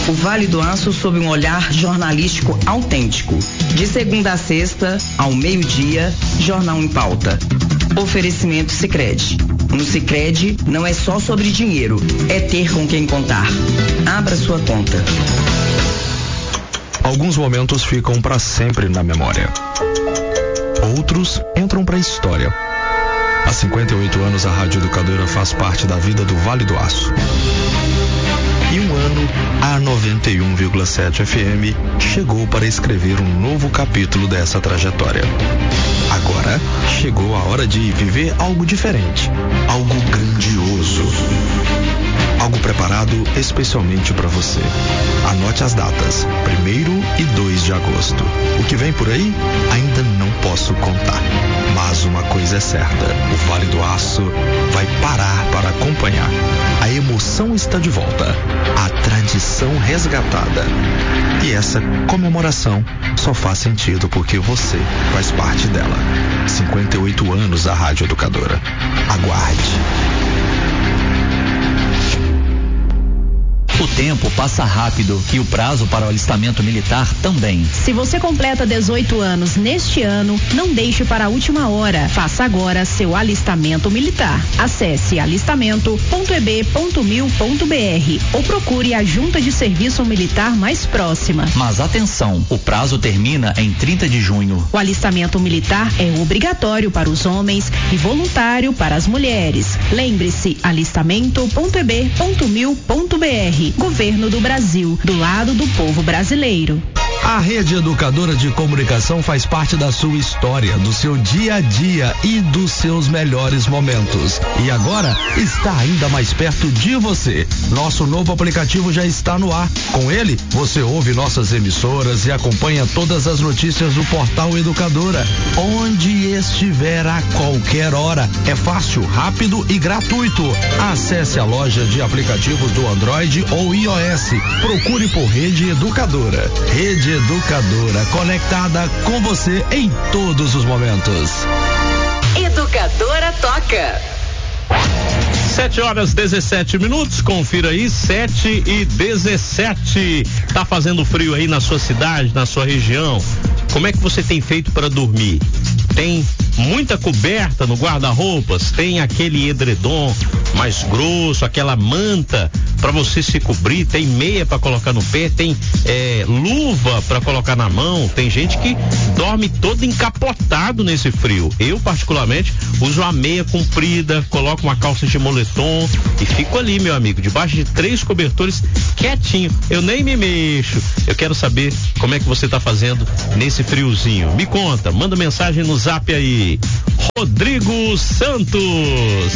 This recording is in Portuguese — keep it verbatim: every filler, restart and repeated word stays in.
O Vale do Aço sob um olhar jornalístico autêntico. De segunda a sexta, ao meio-dia, Jornal em Pauta. Oferecimento Sicredi. No Sicredi não é só sobre dinheiro, é ter com quem contar. Abra sua conta. Alguns momentos ficam para sempre na memória. Outros entram para a história. Há cinquenta e oito anos a Rádio Educadora faz parte da vida do Vale do Aço. E um ano, a noventa e um vírgula sete F M chegou para escrever um novo capítulo dessa trajetória. Agora, chegou a hora de viver algo diferente, algo grandioso. Algo preparado especialmente para você. Anote as datas, primeiro e dois de agosto. O que vem por aí, ainda não posso contar. Mas uma coisa é certa, o Vale do Aço vai parar para acompanhar. A emoção está de volta, a tradição resgatada. E essa comemoração só faz sentido porque você faz parte dela. cinquenta e oito anos da Rádio Educadora. Aguarde. O tempo passa rápido e o prazo para o alistamento militar também. Se você completa dezoito anos neste ano, não deixe para a última hora. Faça agora seu alistamento militar. Acesse alistamento ponto e b ponto mil ponto b r ou procure a Junta de Serviço Militar mais próxima. Mas atenção, o prazo termina em trinta de junho. O alistamento militar é obrigatório para os homens e voluntário para as mulheres. Lembre-se, alistamento ponto e b ponto mil ponto b r. Governo do Brasil, do lado do povo brasileiro. A Rede Educadora de Comunicação faz parte da sua história, do seu dia a dia e dos seus melhores momentos. E agora está ainda mais perto de você. Nosso novo aplicativo já está no ar. Com ele, você ouve nossas emissoras e acompanha todas as notícias do portal Educadora, onde estiver a qualquer hora. É fácil, rápido e gratuito. Acesse a loja de aplicativos do Android ou iOS. Procure por Rede Educadora. Rede Educadora, conectada com você em todos os momentos. Educadora toca. sete horas dezessete minutos, confira aí, sete e dezessete. Tá fazendo frio aí na sua cidade, na sua região? Como é que você tem feito para dormir? Tem muita coberta no guarda-roupas? Tem aquele edredom mais grosso, aquela manta para você se cobrir? Tem meia para colocar no pé? Tem é, luva para colocar na mão? Tem gente que dorme todo encapotado nesse frio. Eu, particularmente, uso a meia comprida, coloco uma calça de moletom e fico ali, meu amigo, debaixo de três cobertores, quietinho. Eu nem me mexo. Eu quero saber como é que você tá fazendo nesse friozinho. Me conta, manda mensagem no zap aí. Rodrigo Santos.